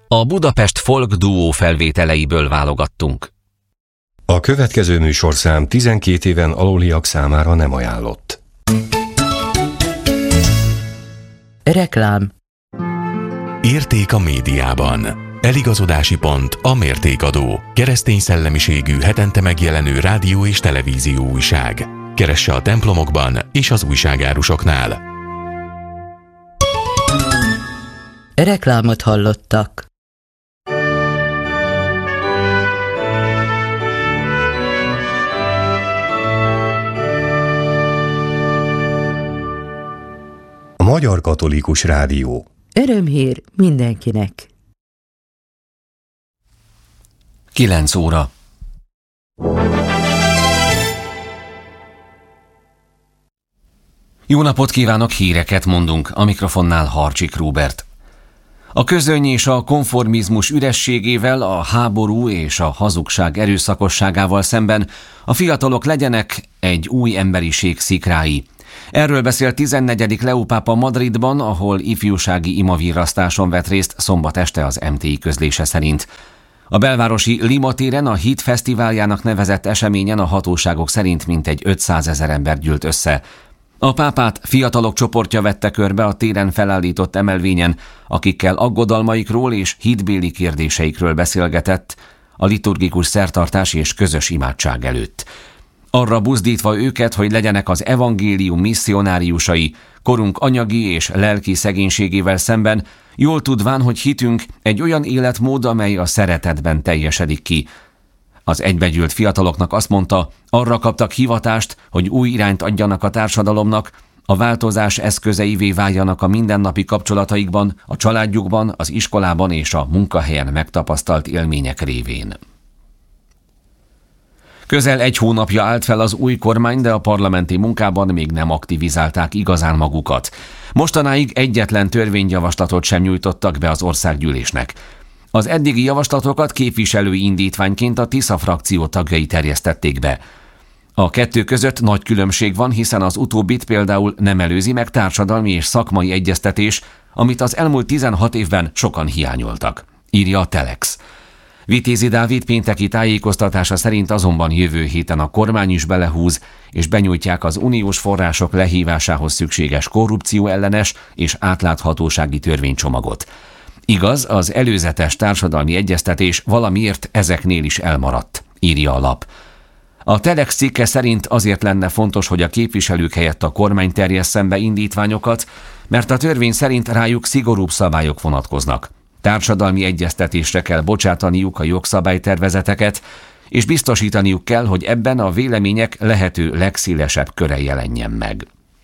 A Budapest Folk Duó felvételeiből válogattunk. A következő műsorszám 12 éven aluliak számára nem ajánlott. Reklám. Érték a médiában. Eligazodási pont a Mértékadó. Keresztény szellemiségű, hetente megjelenő rádió és televízió újság. Keresse a templomokban és az újságárusoknál. Reklámot hallottak. A Magyar Katolikus Rádió. Örömhír mindenkinek. 9 óra. Jó napot kívánok, híreket mondunk, a mikrofonnál Harcsik Róbert. A közöny és a konformizmus ürességével, a háború és a hazugság erőszakosságával szemben a fiatalok legyenek egy új emberiség szikrái. Erről beszélt 14. Leó pápa Madridban, ahol ifjúsági imavirrasztáson vett részt szombat este az MTI közlése szerint. A belvárosi Lima téren a Hit fesztiváljának nevezett eseményen a hatóságok szerint mintegy 500 000 ember gyűlt össze. A pápát fiatalok csoportja vette körbe a téren felállított emelvényen, akikkel aggodalmaikról és hitbéli kérdéseikről beszélgetett a liturgikus szertartás és közös imádság előtt. Arra buzdítva őket, hogy legyenek az evangélium misszionáriusai, korunk anyagi és lelki szegénységével szemben, jól tudván, hogy hitünk egy olyan életmód, amely a szeretetben teljesedik ki. Az egybegyűlt fiataloknak azt mondta, arra kaptak hivatást, hogy új irányt adjanak a társadalomnak, a változás eszközeivé váljanak a mindennapi kapcsolataikban, a családjukban, az iskolában és a munkahelyen megtapasztalt élmények révén. Közel 1 hónapja állt fel az új kormány, de a parlamenti munkában még nem aktivizálták igazán magukat. Mostanáig egyetlen törvényjavaslatot sem nyújtottak be az országgyűlésnek. Az eddigi javaslatokat képviselői indítványként a Tisza frakció tagjai terjesztették be. A kettő között nagy különbség van, hiszen az utóbbit például nem előzi meg társadalmi és szakmai egyeztetés, amit az elmúlt 16 évben sokan hiányoltak, írja a Telex. Vitézi Dávid pénteki tájékoztatása szerint azonban jövő héten a kormány is belehúz, és benyújtják az uniós források lehívásához szükséges korrupcióellenes és átláthatósági törvénycsomagot. Igaz, az előzetes társadalmi egyeztetés valamiért ezeknél is elmaradt, írja a lap. A Telex cikke szerint azért lenne fontos, hogy a képviselők helyett a kormány terjesszen be indítványokat, mert a törvény szerint rájuk szigorúbb szabályok vonatkoznak. Társadalmi egyeztetésre kell bocsátaniuk a jogszabálytervezeteket, és biztosítaniuk kell, hogy ebben a vélemények lehető legszélesebb köre jelenjen meg.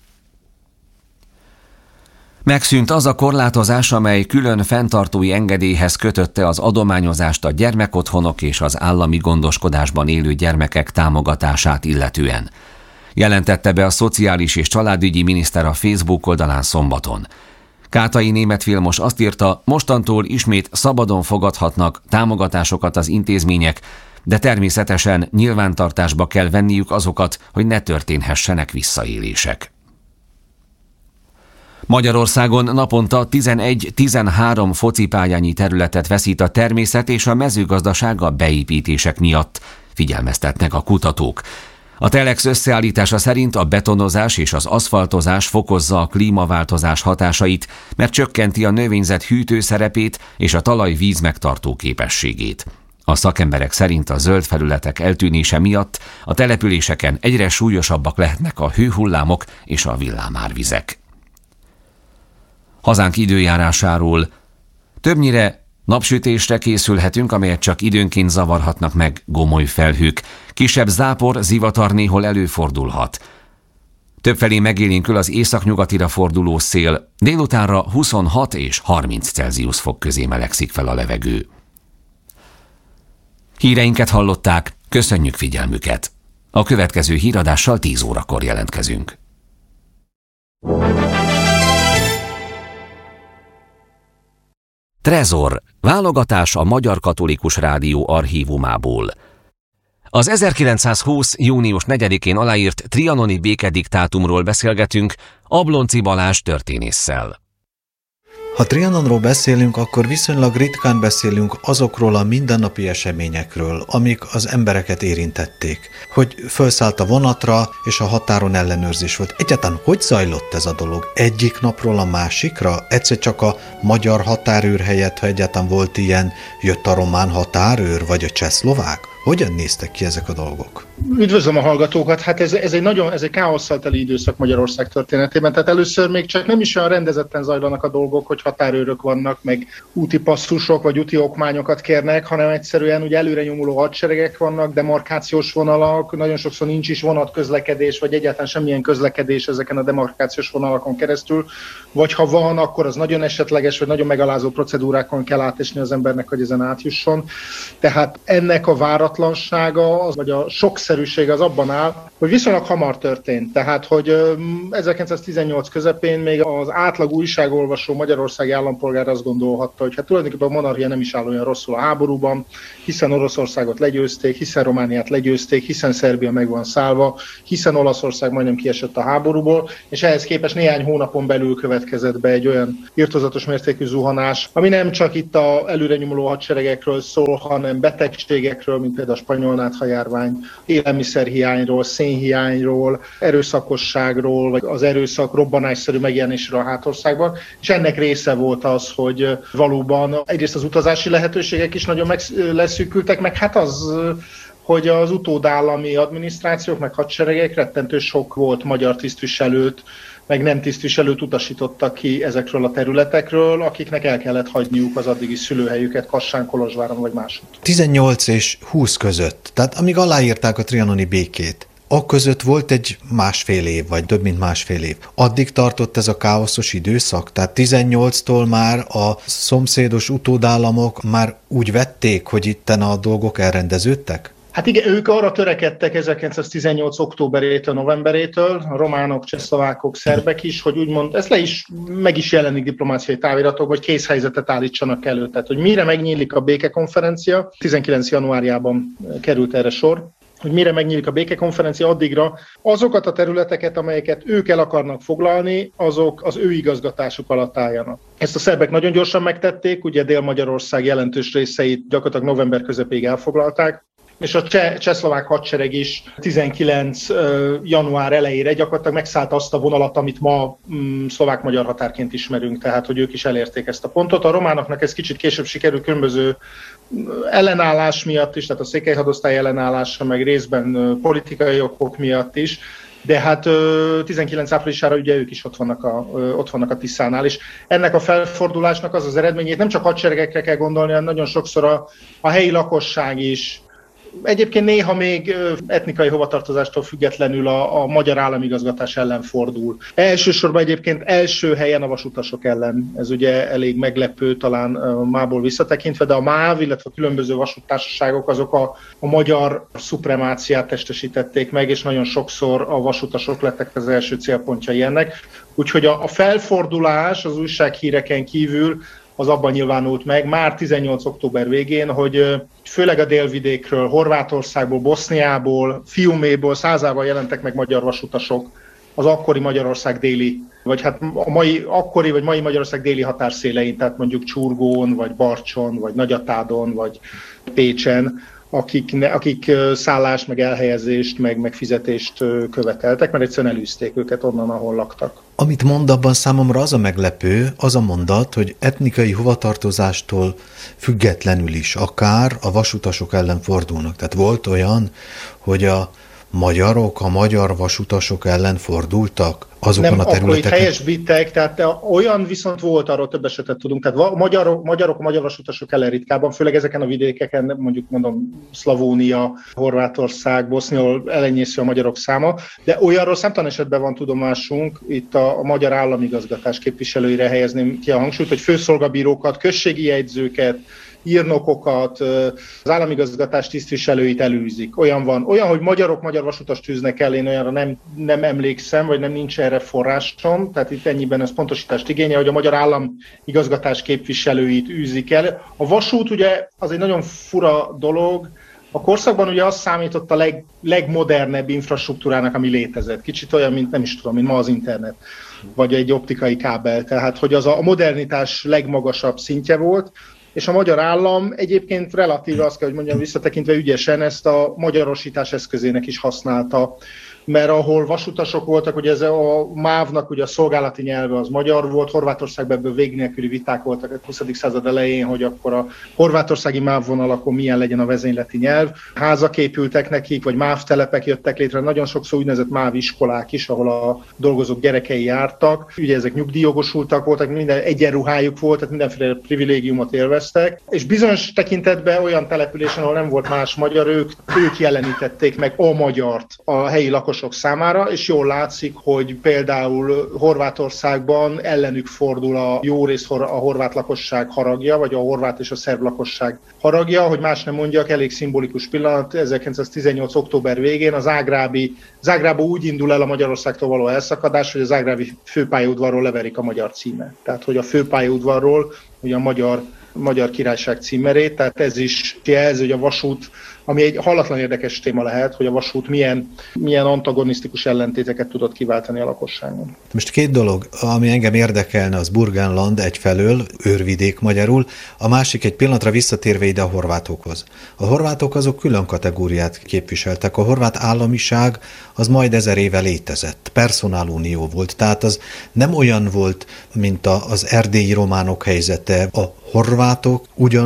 Megszűnt az a korlátozás, amely külön fenntartói engedélyhez kötötte az adományozást a gyermekotthonok és az állami gondoskodásban élő gyermekek támogatását illetően. Jelentette be a Szociális és Családügyi Miniszter a Facebook oldalán szombaton. Kátai Németh Vilmos azt írta, mostantól ismét szabadon fogadhatnak támogatásokat az intézmények, de természetesen nyilvántartásba kell venniük azokat, hogy ne történhessenek visszaélések. Magyarországon naponta 11-13 focipályányi területet veszít a természet és a mezőgazdaság a beépítések miatt, figyelmeztetnek a kutatók. A Telex összeállítása szerint a betonozás és az aszfaltozás fokozza a klímaváltozás hatásait, mert csökkenti a növényzet hűtő szerepét és a talaj víz megtartó képességét. A szakemberek szerint a zöld felületek eltűnése miatt a településeken egyre súlyosabbak lehetnek a hőhullámok és a villámárvizek. Hazánk időjárásáról. Többnyire napsütésre készülhetünk, amelyet csak időnként zavarhatnak meg gomoly felhők. Kisebb zápor, zivatar néhol előfordulhat. Többfelé megélénkül az északnyugatira forduló szél. Délutánra 26 és 30 Celsius fok közé melegszik fel a levegő. Híreinket hallották, köszönjük figyelmüket. A következő híradással 10 órakor jelentkezünk. Trezor, válogatás a Magyar Katolikus Rádió archívumából. Az 1920. június 4-én aláírt trianoni békediktátumról beszélgetünk Ablonczy Balázs történésszel. Ha Trianonról beszélünk, akkor viszonylag ritkán beszélünk azokról a mindennapi eseményekről, amik az embereket érintették. Hogy felszállt a vonatra, és a határon ellenőrzés volt. Egyáltalán hogy zajlott ez a dolog? Egyik napról a másikra? Egyszer csak a magyar határőr helyett, ha egyáltalán volt ilyen, jött a román határőr, vagy a csehszlovák? Hogyan néztek ki ezek a dolgok? Üdvözlöm a hallgatókat! Hát ez egy káosszal teli időszak Magyarország történetében. Tehát először még csak nem is olyan rendezetten zajlanak a dolgok, hogy határőrök vannak, meg úti passzusok, vagy úti okmányokat kérnek, hanem egyszerűen ugye előre nyomuló hadseregek vannak, demarkációs vonalak, nagyon sokszor nincs is vonatközlekedés, vagy egyáltalán semmilyen közlekedés ezeken a demarkációs vonalakon keresztül, vagy ha van, akkor az nagyon esetleges, vagy nagyon megalázó procedúrákon kell átesni az embernek, hogy ezen átjusson. Tehát ennek a váratlansága, vagy a sokszerűség az abban áll, hogy viszonylag hamar történt. Tehát, hogy 1918 közepén még az átlag újságolvasó magyarországi állampolgár azt gondolhatta, hogy hát tulajdonképpen a monarchia nem is áll olyan rosszul a háborúban, hiszen Oroszországot legyőzték, hiszen Romániát legyőzték, hiszen Szerbia meg van szállva, hiszen Olaszország majdnem kiesett a háborúból, és ehhez képest néhány hónapon belül következett be egy olyan irtózatos mértékű zuhanás, ami nem csak itt a előrenyomuló hadseregekről szól, hanem betegségekről, mint például a spanyol náthajárvány, élelmiszerhiányról, szénhiányról, erőszakosságról, vagy az erőszak robbanásszerű megjelenésről a hátországban, és ennek része volt az, hogy valóban egyrészt az utazási lehetőségek is nagyon leszűkültek, meg hát az, hogy az utódállami adminisztrációk, meg hadseregek rettentő sok volt magyar tisztviselőt, meg nem tisztviselőt utasítottak ki ezekről a területekről, akiknek el kellett hagyniuk az addigi szülőhelyüket Kassán, Kolozsváron vagy máshol. 18 és 20 között, tehát amíg aláírták a trianoni békét, akközött volt egy másfél év, vagy több mint másfél év. Addig tartott ez a káoszos időszak? Tehát 18-tól már a szomszédos utódállamok már úgy vették, hogy itten a dolgok elrendeződtek? Hát igen, ők arra törekedtek 1918. októberétől, novemberétől, a románok, csehszlovákok, szerbek is, hogy úgymond, ez meg is jelenik diplomáciai táviratokban, hogy készhelyzetet állítsanak elő. Tehát, hogy mire megnyílik a békekonferencia, 19. januárjában került erre sor, hogy mire megnyílik a békekonferencia, addigra azokat a területeket, amelyeket ők el akarnak foglalni, azok az ő igazgatásuk alatt álljanak. Ezt a szerbek nagyon gyorsan megtették, ugye Dél-Magyarország jelentős részeit gyakorlatilag november közepéig elfoglalták, és a csehszlovák hadsereg is 19. január elejére gyakorlatilag megszállta azt a vonalat, amit ma szlovák-magyar határként ismerünk, tehát hogy ők is elérték ezt a pontot. A románoknak ez kicsit később sikerült különböző ellenállás miatt is, tehát a székely hadosztály ellenállása, meg részben politikai okok miatt is, de hát 19 áprilisára ugye ők is ott vannak a Tiszánál, és ennek a felfordulásnak az az eredményét nem csak hadseregekre kell gondolni, hanem nagyon sokszor a helyi lakosság is, egyébként néha még etnikai hovatartozástól függetlenül a magyar államigazgatás ellen fordul. Elsősorban egyébként első helyen a vasutasok ellen. Ez ugye elég meglepő talán mából visszatekintve, de a MÁV, illetve a különböző vasúttársaságok azok a magyar szupremáciát testesítették meg, és nagyon sokszor a vasutasok lettek az első célpontjai ennek. Úgyhogy a felfordulás az újsághíreken kívül az abban nyilvánult meg már 18. október végén, hogy főleg a délvidékről, Horvátországból, Boszniából, Fiuméból, százával jelentek meg magyar vasutasok az akkori Magyarország déli, vagy hát a mai Magyarország déli határszélein, tehát mondjuk Csurgón, vagy Barcson, vagy Nagyatádon, vagy Pécsen, akik szállást, meg elhelyezést, meg fizetést követeltek, mert egyszerűen elűzték őket onnan, ahol laktak. Amit mond, abban számomra az a meglepő, az a mondat, hogy etnikai hovatartozástól függetlenül is akár a vasutasok ellen fordulnak. Tehát volt olyan, hogy a magyarok, a magyar vasutasok ellen fordultak azokon a területeken? Nem, akkor itt helyesbítek, tehát olyan viszont volt, arról több esetet tudunk, tehát a magyar vasutasok ellen ritkában, főleg ezeken a vidékeken, mondjuk mondom Szlavónia, Horvátország, Bosznia, ahol elenyésző a magyarok száma, de olyanról számtalan esetben van tudomásunk, itt a magyar államigazgatás képviselőire helyezném ki a hangsúlyt, hogy főszolgabírókat, községi jegyzőket, írnokokat, az államigazgatás tisztviselőit elűzik. Olyan van. Olyan, hogy magyarok magyar vasutast tűznek el, én olyanra nem emlékszem, vagy nincs erre forrásom, tehát itt ennyiben ez pontosítást igényel, hogy a magyar államigazgatás képviselőit űzik el. A vasút ugye az egy nagyon fura dolog, a korszakban ugye azt számított a legmodernebb infrastruktúrának, ami létezett. Kicsit olyan, mint nem is tudom, mint ma az internet. vagy egy optikai kábel. Tehát, hogy az a modernitás legmagasabb szintje volt, és a magyar állam egyébként relatíve, azt kell, hogy mondjam, visszatekintve ügyesen ezt a magyarosítás eszközének is használta. Mert ahol vasutasok voltak, ugye ez a MÁV-nak ugye a szolgálati nyelve az magyar volt, Horvátországban ebből vég nélküli viták voltak a 20. század elején, hogy akkor a horvátországi MÁV vonalakon milyen legyen a vezényleti nyelv. Házak épültek nekik, vagy MÁV telepek jöttek létre, nagyon sokszor úgynevezett MÁV iskolák is, ahol a dolgozók gyerekei jártak. Ugye ezek nyugdíjjogosultak voltak, minden egyenruhájuk volt, tehát mindenféle privilégiumot élveztek. És bizonyos tekintetben olyan településen, ahol nem volt más magyar, ők jelenítették meg a magyart a helyi lakosok számára, és jól látszik, hogy például Horvátországban ellenük fordul a jó rész a horvát lakosság haragja, vagy a horvát és a szerb lakosság haragja, hogy más nem mondjak, elég szimbolikus pillanat, 1918. október végén a Zágrába úgy indul el a Magyarországtól való elszakadás, hogy a zágrábi főpályaudvarról leverik a magyar címet. Tehát, hogy a főpályaudvarról ugye a Magyar Királyság címerét, tehát ez is jelzi, hogy a vasút, ami egy hallatlan érdekes téma lehet, hogy a vasút milyen antagonisztikus ellentéteket tudott kiváltani a lakosságon. Most két dolog, ami engem érdekelne, az Burgenland egyfelől, őrvidék magyarul, a másik egy pillanatra visszatérve ide a horvátokhoz. A horvátok azok külön kategóriát képviseltek, a horvát államiság az majd 1000 éve létezett, personálunió volt, tehát az nem olyan volt, mint az erdélyi románok helyzete. A horvátok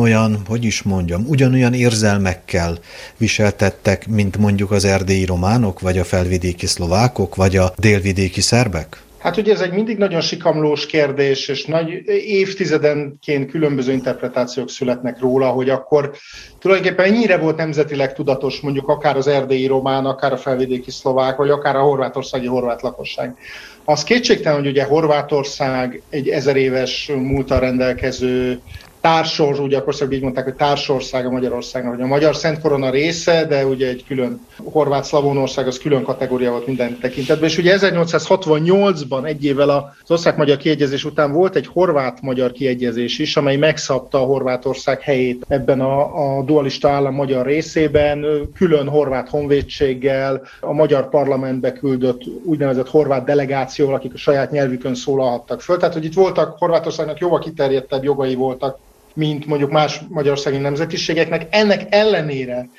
ugyanolyan érzelmekkel viseltettek, mint mondjuk az erdélyi románok, vagy a felvidéki szlovákok, vagy a délvidéki szerbek? Hát ugye ez egy mindig nagyon sikamlós kérdés, és nagy évtizedenként különböző interpretációk születnek róla, hogy akkor tulajdonképpen ennyire volt nemzetileg tudatos mondjuk akár az erdélyi román, akár a felvidéki szlovák, vagy akár a horvátországi horvát lakosság. Az kétségtelen, hogy ugye Horvátország egy 1000 éves múlttal rendelkező társország, ugye akkor így mondták, hogy társország a Magyarországnak, hogy a magyar Szent Korona része, de ugye egy külön horvát szlavónország az külön kategória volt minden tekintetben. És ugye 1868-ban, egy évvel az osztrák-magyar kiegyezés után volt egy horvát-magyar kiegyezés is, amely megszabta a Horvátország helyét ebben a dualista állam magyar részében, külön horvát honvédséggel, a magyar parlamentbe küldött úgynevezett horvát delegációval, akik a saját nyelvükön szólalhattak föl. Tehát, hogy itt voltak, Horvátországnak jóval kiterjedtebb jogai voltak, mint mondjuk más magyarországi nemzetiségeknek. Ennek ellenére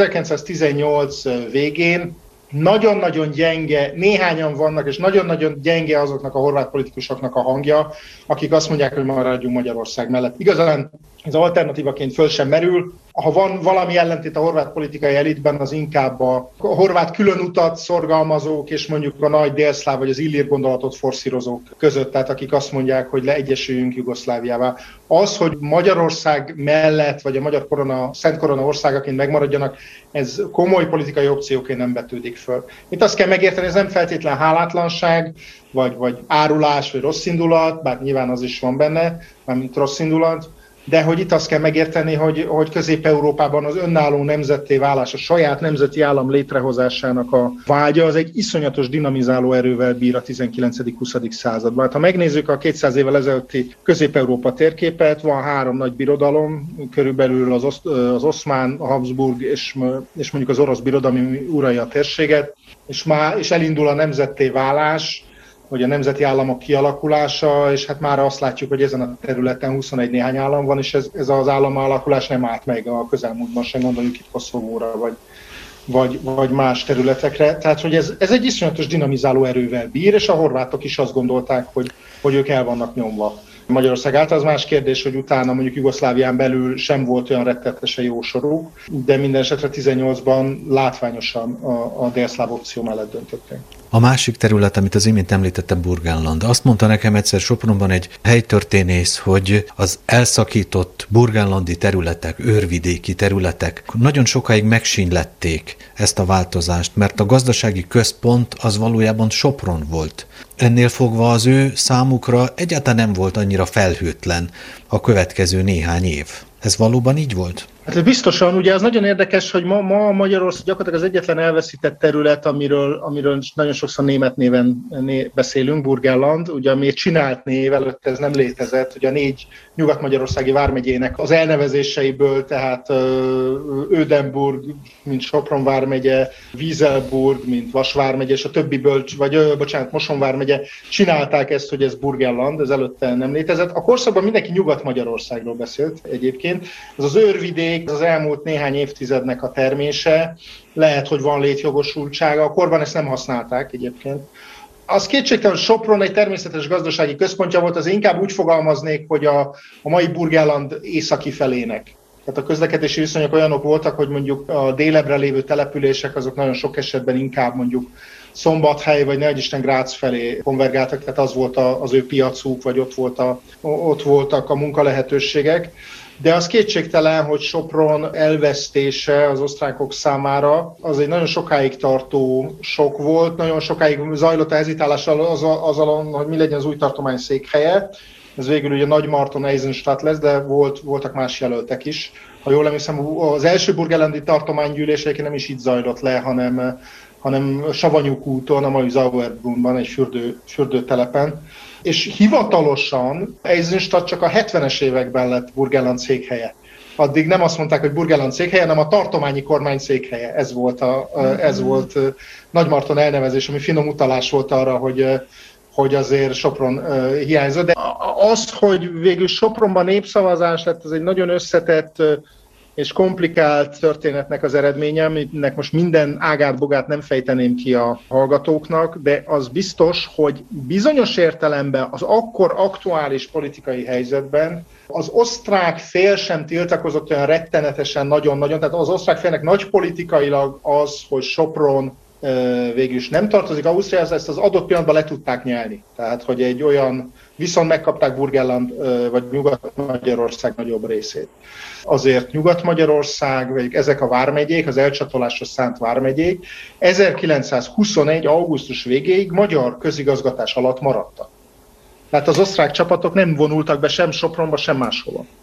1918 végén nagyon-nagyon gyenge, néhányan vannak, és nagyon-nagyon gyenge azoknak a horvát politikusoknak a hangja, akik azt mondják, hogy maradjunk Magyarország mellett. Igazán ez alternatívaként föl sem merül. Ha van valami ellentét a horvát politikai elitben, az inkább a horvát különutat szorgalmazók, és mondjuk a nagy délszláv vagy az illír gondolatot forszírozók között, tehát akik azt mondják, hogy leegyesüljünk Jugoszláviává. Az, hogy Magyarország mellett, vagy a magyar Szent Korona országaként megmaradjanak, ez komoly politikai opcióként nem vetődik föl. Itt azt kell megérteni, ez nem feltétlen hálátlanság, vagy árulás, vagy rossz indulat, bár nyilván az is van benne, mármint rossz indulat, de hogy itt azt kell megérteni, hogy Közép-Európában az önálló nemzetté válás, a saját nemzeti állam létrehozásának a vágya, az egy iszonyatos dinamizáló erővel bír a 19.-20. században. Hát, ha megnézzük a 200 évvel ezelőtti Közép-Európa térképet, van 3 nagy birodalom, körülbelül az oszmán, a Habsburg és mondjuk az orosz birodalmi uralja a térséget, és elindul a nemzetté válás, hogy a nemzeti államok kialakulása, és hát már azt látjuk, hogy ezen a területen 21 néhány állam van, és ez az államalakulás nem állt meg a közelmúltban sem, gondoljuk itt Koszovóra, vagy más területekre. Tehát, hogy ez egy iszonyatos dinamizáló erővel bír, és a horvátok is azt gondolták, hogy ők el vannak nyomva Magyarország által. Az más kérdés, hogy utána mondjuk Jugoszlávián belül sem volt olyan rettetesen jó soruk, de minden esetre 18-ban látványosan a délszláv opció mellett döntöttek. A másik terület, amit az imént említette, Burgenland. Azt mondta nekem egyszer Sopronban egy helytörténész, hogy az elszakított burgenlandi területek, őrvidéki területek nagyon sokáig megsínlették ezt a változást, mert a gazdasági központ az valójában Sopron volt. Ennél fogva az ő számukra egyáltalán nem volt annyira felhőtlen a következő néhány év. Ez valóban így volt? Hát biztosan, ugye az nagyon érdekes, hogy ma Magyarország gyakorlatilag az egyetlen elveszített terület, amiről nagyon sokszor német néven beszélünk, Burgenland, ugye ami csinált név, előtte ez nem létezett, ugye a 4 nyugat-magyarországi vármegyének az elnevezéseiből, tehát Ödenburg, mint Sopron vármegye, Wieselburg, mint Vas vármegye, és a többiből, Moson vármegye csinálták ezt, hogy ez Burgenland, ez előtte nem létezett. A korszakban mindenki Nyugat-Magyarországról beszélt egyébként. Ez az őrvidék, az elmúlt néhány évtizednek a termése, lehet, hogy van létjogosultsága, a korban ezt nem használták egyébként. Az kétségtelen, hogy Sopron egy természetes gazdasági központja volt, az inkább úgy fogalmaznék, hogy a mai Burgenland északi felének. Tehát a közlekedési viszonyok olyanok voltak, hogy mondjuk a délebbre lévő települések azok nagyon sok esetben inkább mondjuk Szombathely vagy nehogyisten Grác felé konvergáltak, tehát az volt az ő piacuk, vagy ott voltak a munkalehetőségek. De az kétségtelen, hogy Sopron elvesztése az osztrákok számára az egy nagyon sokáig tartó sok volt, nagyon sokáig zajlott a hezitálás azon, hogy mi legyen az új tartomány székhelye. Ez végül ugye Nagymarton-Eisenstadt lesz, de voltak más jelöltek is. Ha jól emlékszem, az első burgenlandi tartománygyűlés nem is itt zajlott le, hanem Savanyúk úton, a mai Sauerbrunn-ban, egy fürdőtelepen. És hivatalosan Eisenstadt csak a 70-es években lett Burgenland székhelye. Addig nem azt mondták, hogy Burgenland székhelye, hanem a tartományi kormány székhelye. Ez volt Nagymarton elnevezés, ami finom utalás volt arra, hogy azért Sopron hiányzott. De az, hogy végül Sopronban népszavazás lett, az egy nagyon összetett és komplikált történetnek az eredménye, aminek most minden ágát-bogát nem fejteném ki a hallgatóknak, de az biztos, hogy bizonyos értelemben az akkor aktuális politikai helyzetben az osztrák fél sem tiltakozott olyan rettenetesen nagyon-nagyon, tehát az osztrák félnek nagy politikailag az, hogy Sopron végül is nem tartozik Ausztriához, ezt az adott pillanatban le tudták nyelni. Tehát, hogy egy olyan, viszont megkapták Burgenland vagy Nyugat-Magyarország nagyobb részét. Azért Nyugat-Magyarország, vagy ezek a vármegyék, az elcsatolásra szánt vármegyék 1921. augusztus végéig magyar közigazgatás alatt maradtak. Tehát az osztrák csapatok nem vonultak be sem Sopronba, sem máshova.